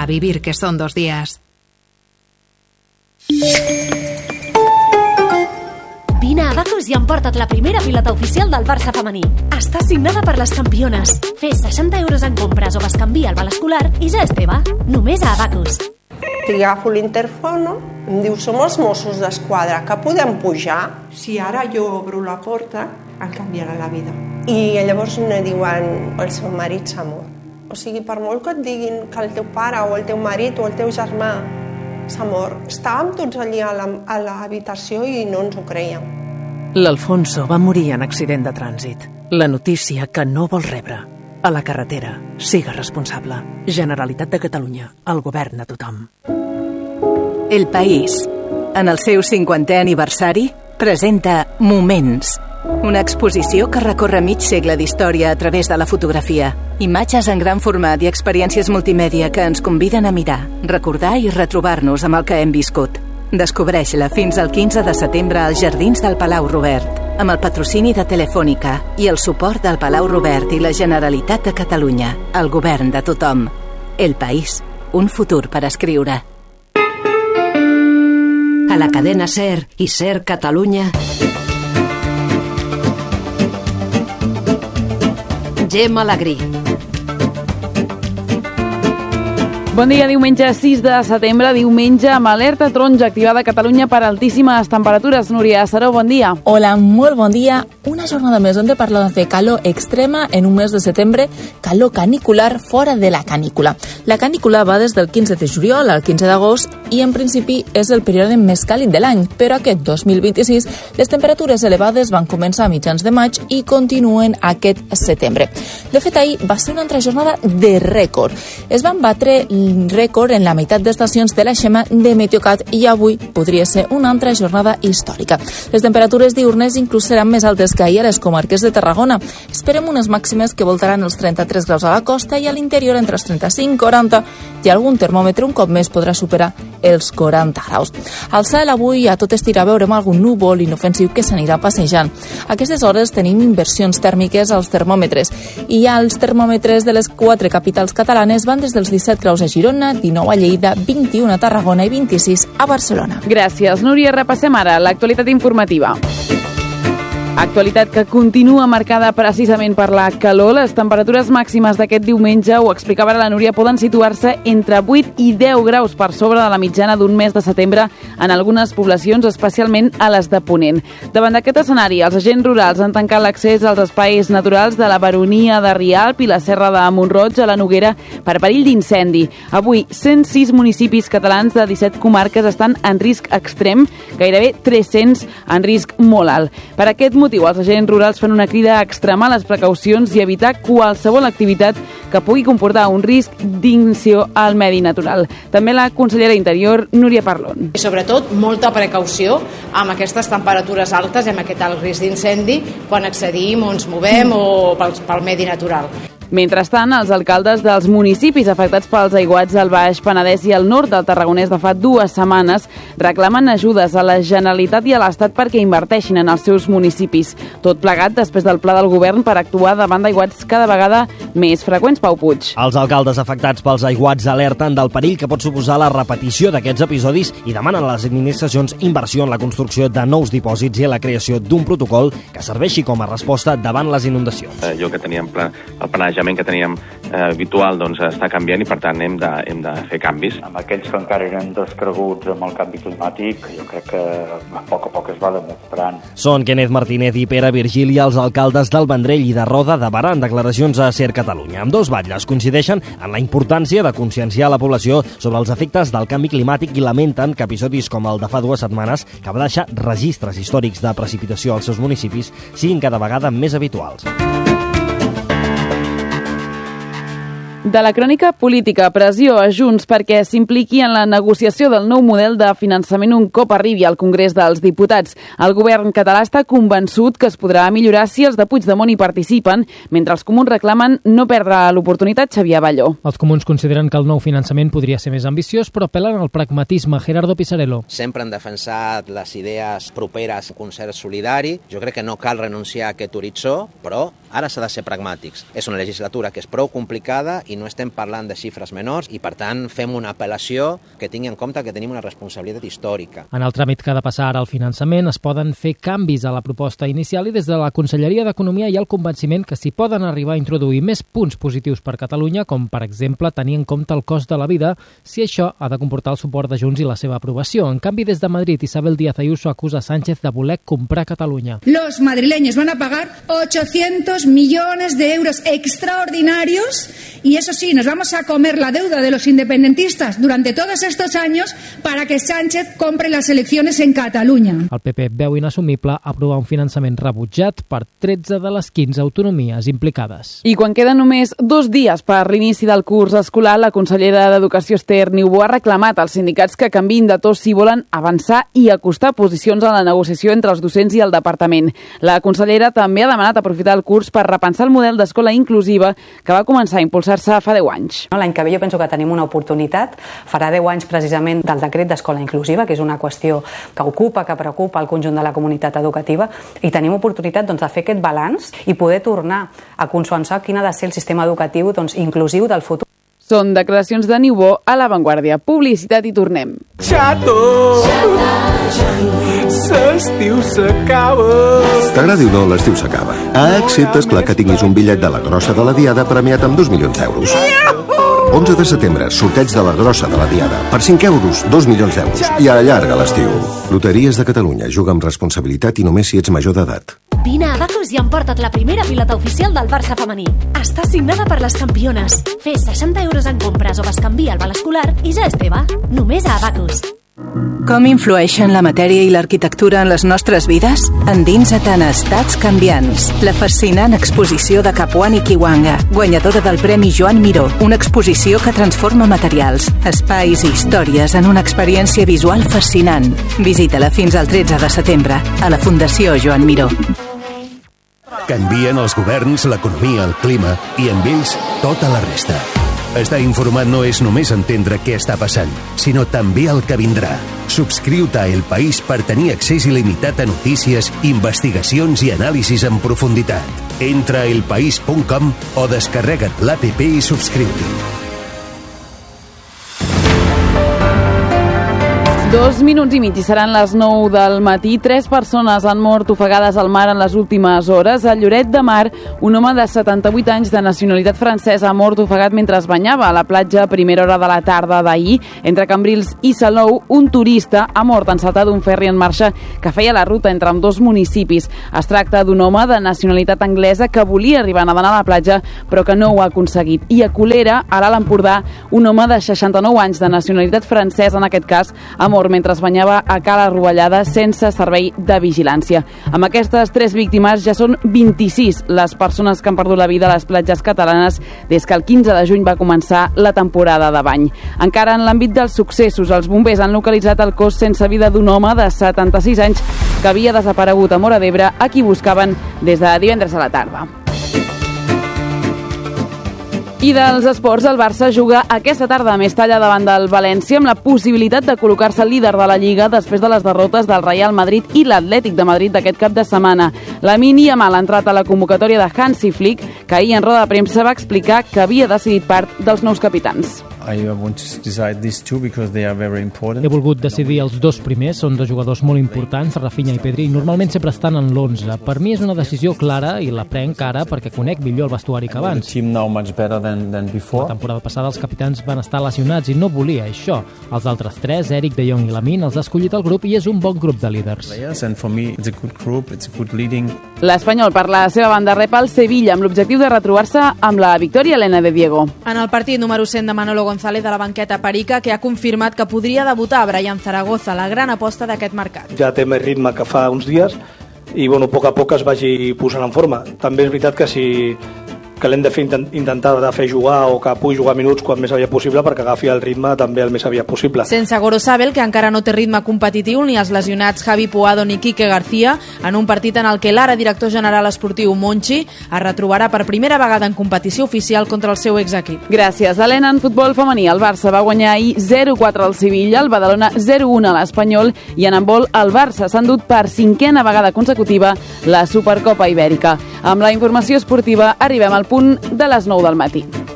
vivir que son 2 días. Vine a Abacus i emporta't la primera pilota oficial del Barça femení. Està signada per les campiones. Fes 60 euros en compres o bescanvia el val escolar i ja és teva. Només a Abacus. Agafo l'interfono, em diu, som els Mossos d'Esquadra, que podem pujar? Si ara jo obro la porta, em canviarà la vida. I llavors me diuen, el seu marit s'ha mort. O sigui, per molt que et diguin que el teu pare o el teu marit o el teu germà s'ha mort, estàvem tots allí a l'habitació i no ens ho creiem. L'Alfonso va morir en accident de trànsit. La notícia que no vol rebre. A la carretera, siga responsable. Generalitat de Catalunya, el govern de tothom. El País, en el seu 50è aniversari, presenta Moments, una exposició que recorre mig segle d'història a través de la fotografia. Imatges en gran format i experiències multimèdia que ens conviden a mirar, recordar i retrobar-nos amb el que hem viscut. Descobreix-la fins al 15 de setembre als Jardins del Palau Robert, amb el patrocini de Telefònica i el suport del Palau Robert i la Generalitat de Catalunya, el govern de tothom. El País, un futur per escriure. A la cadena SER i SER Catalunya, Gemma Alegrí. Bon dia, diumenge 6 de setembre, diumenge amb alerta taronja activada a Catalunya per altíssimes temperatures. Núria Saró, bon dia. Hola, molt bon dia. Una jornada més on te parlo de calor extrema en un mes de setembre, calor canicular fora de la canícula. La canícula va des del 15 de juliol al 15 d'agost i en principi és el període més càlid de l'any, però aquest 2026 les temperatures elevades van començar a mitjans de maig i continuen aquest setembre. De fet, ahir va ser una altra jornada de rècord. Es van batre rècord en la meitat d'estacions de la Xema de Meteocat i avui podria ser una altra jornada històrica. Les temperatures diurnes inclús seran més altes que ahir a les comarques de Tarragona. Esperem unes màximes que voltaran els 33 graus a la costa i a l'interior entre els 35 i 40 i algun termòmetre un cop més podrà superar els 40 graus. Al cel avui a tot estirar veurem algun núvol inofensiu que s'anirà passejant. A aquestes hores tenim inversions tèrmiques als termòmetres i ja els termòmetres de les 4 capitals catalanes van des dels 17 graus a Girona, 19 a Lleida, 21 a Tarragona i 26 a Barcelona. Gràcies, Núria. Repassem ara l'actualitat informativa. Actualitat que continua marcada precisament per la calor. Les temperatures màximes d'aquest diumenge, ho explicava ara la Núria, poden situar-se entre 8 i 10 graus per sobre de la mitjana d'un mes de setembre en algunes poblacions, especialment a les de Ponent. Davant d'aquest escenari, els agents rurals han tancat l'accés als espais naturals de la Baronia de Rialp i la Serra de Mont-roig a la Noguera per perill d'incendi. Avui, 106 municipis catalans de 17 comarques estan en risc extrem, gairebé 300 en risc molt alt. Per aquest motiu, els agents rurals fan una crida a extremar les precaucions i evitar qualsevol activitat que pugui comportar un risc d'ignició al medi natural. També la consellera d'Interior, Núria Parlon. I sobretot, molta precaució amb aquestes temperatures altes i amb aquest alt risc d'incendi quan accedim o ens movem o pel medi natural. Mentrestant, els alcaldes dels municipis afectats pels aiguats al Baix Penedès i al nord del Tarragonès de fa 2 setmanes reclamen ajudes a la Generalitat i a l'Estat perquè inverteixin en els seus municipis. Tot plegat després del pla del govern per actuar davant d'aiguats cada vegada més freqüents. Pau Puig. Els alcaldes afectats pels aiguats alerten del perill que pot suposar la repetició d'aquests episodis i demanen a les administracions inversió en la construcció de nous dipòsits i a la creació d'un protocol que serveixi com a resposta davant les inundacions. Allò que teníem el planejament que teníem habitual doncs està canviant i per tant hem de fer canvis. Amb aquells que encara eren descreguts amb el canvi climàtic, jo crec que a poc es va demostrant. Són Kenneth Martínez i Pere Virgili, els alcaldes del Vendrell i de Roda, de Barà, en declaracions a SER Catalunya. Ambdós batlles coincideixen en la importància de conscienciar la població sobre els efectes del canvi climàtic i lamenten que episodis com el de fa 2 setmanes, que va deixar registres històrics de precipitació als seus municipis, siguin cada vegada més habituals. De la crònica política, pressió a Junts perquè s'impliqui en la negociació del nou model de finançament un cop arribi al Congrés dels Diputats. El govern català està convençut que es podrà millorar si els de Puigdemont hi participen, mentre els comuns reclamen no perdre l'oportunitat. Xavier Balló. Els comuns consideren que el nou finançament podria ser més ambiciós, però apel·len al pragmatisme. Gerardo Pisarello. Sempre han defensat les idees properes a concert solidari. Jo crec que no cal renunciar a aquest horitzó, però ara s'ha de ser pragmàtics. És una legislatura que és prou complicada i no estem parlant de xifres menors i, per tant, fem una apel·lació que tingui en compte que tenim una responsabilitat històrica. En el tràmit que ha de passar ara al finançament es poden fer canvis a la proposta inicial i des de la Conselleria d'Economia hi ha el convenciment que s'hi poden arribar a introduir més punts positius per Catalunya, com per exemple tenir en compte el cost de la vida, si això ha de comportar el suport de Junts i la seva aprovació. En canvi, des de Madrid, Isabel Díaz Ayuso acusa Sánchez de voler comprar Catalunya. Los madrileños van a pagar 800 millones de euros extraordinarios y eso sí, nos vamos a comer la deuda de los independentistas durante todos estos años para que Sánchez compre las elecciones en Catalunya. El PP veu inassumible aprovar un finançament rebutjat per 13 de les 15 autonomies implicades. I quan queden només 2 dies per l'inici del curs escolar, la consellera d'Educació Esther Niubó ha reclamat als sindicats que canviïn de to si volen avançar i acostar posicions a la negociació entre els docents i el departament. La consellera també ha demanat aprofitar el curs per repensar el model d'escola inclusiva que va començar a impulsar-se fa 10 anys. L'any que ve jo penso que tenim una oportunitat. Farà 10 anys precisament del decret d'escola inclusiva, que és una qüestió que ocupa, que preocupa el conjunt de la comunitat educativa, i tenim oportunitat de fer aquest balanç i poder tornar a consensuar quin ha de ser el sistema educatiu inclusiu del futur. Són declaracions de Niubó a La Vanguardia. Publicitat i tornem. Xato! L'estiu s'acaba! T'agradi o no, l'estiu s'acaba. Excepte, esclar, que tinguis un bitllet de la Grossa de la Diada premiat amb 2 milions d'euros. 11 de setembre, sorteig de la Grossa de la Diada. Per 5 euros, 2 milions d'euros. I allarga l'estiu. Loteries de Catalunya. Juga amb responsabilitat i només si ets major d'edat. Vine a Abacus i emporta't la primera pilota oficial del Barça femení. Està signada per les campiones. Fes 60 euros en compres o bescanvia el val escolar i ja és teva. Només a Abacus. Com influeixen la matèria i l'arquitectura en les nostres vides? Endinsa't en Estats canviants, la fascinant exposició de Capuani Kiwanga, guanyadora del Premi Joan Miró, una exposició que transforma materials, espais i històries en una experiència visual fascinant. Visita-la fins al 13 de setembre a la Fundació Joan Miró. Canvien els governs, l'economia, el clima i amb ells tota la resta. Estar informat no és només entendre què està passant, sinó també el que vindrà. Subscriu-te a El País per tenir accés il·limitat a notícies, investigacions i anàlisis en profunditat. Entra a elpaís.com o descarrega't l'APP i subscriu-t'hi. 2 minuts i mig i seran les 9 del matí. 3 persones han mort ofegades al mar en les últimes hores. A Lloret de Mar, un home de 78 anys de nacionalitat francesa ha mort ofegat mentre es banyava a la platja a primera hora de la tarda d'ahir. Entre Cambrils i Salou, un turista ha mort encetat d'un ferri en marxa que feia la ruta entre ambdós municipis. Es tracta d'un home de nacionalitat anglesa que volia arribar nedant a la platja però que no ho ha aconseguit. I a Colera, a l'Alt Empordà, un home de 69 anys de nacionalitat francesa, en aquest cas, ha mort mentre es banyava a Cala Rovellada sense servei de vigilància. Amb aquestes 3 víctimes ja són 26 les persones que han perdut la vida a les platges catalanes des que el 15 de juny va començar la temporada de bany. Encara en l'àmbit dels successos, els bombers han localitzat el cos sense vida d'un home de 76 anys que havia desaparegut a Móra d'Ebre, a qui buscaven des de divendres a la tarda. I dels esports, el Barça juga aquesta tarda a Mestalla davant del València amb la possibilitat de col·locar-se líder de la Lliga després de les derrotes del Real Madrid i l'Atlètic de Madrid d'aquest cap de setmana. Lamine Yamal ha entrat a la convocatòria de Hansi Flick, que ahir en roda de premsa va explicar que havia decidit part dels nous capitans. He volgut decidir els 2 primers, són 2 jugadors molt importants, Rafinha i Pedri, i normalment sempre estan en l'11. Per mi és una decisió clara i la prenc ara perquè conec millor el vestuari que abans. La temporada passada els capitans van estar lesionats i no volia això. Els altres 3, Eric, De Jong i Lamine, els ha escollit el grup i és un bon grup de líders. L'Espanyol, per la seva banda, rep el Sevilla amb l'objectiu de retrobar-se amb la victòria Elena de Diego. En el partit número 100 de Manolo González de la banqueta Perica, que ha confirmat que podria debutar a Brian Zaragoza, la gran aposta d'aquest mercat. Ja té més ritme que fa uns dies i a poc a poc es vagi posant en forma. També és veritat que l'hem de fer intentar de fer jugar o que pugui jugar minuts quan més aviat possible perquè agafi el ritme també el més aviat possible. Sense Gorosabel, que encara no té ritme competitiu, ni els lesionats Javi Puado ni Quique García, en un partit en el que l'ara director general esportiu Monchi es retrobarà per primera vegada en competició oficial contra el seu exequip. Gràcies, Helena. En futbol femení, el Barça va guanyar ahir 0-4 al Sevilla, el Badalona 0-1 a l'Espanyol i en handbol el Barça s'ha endut per 5a vegada consecutiva la Supercopa Ibèrica. Amb la informació esportiva arribem al punt de les 9 del matí.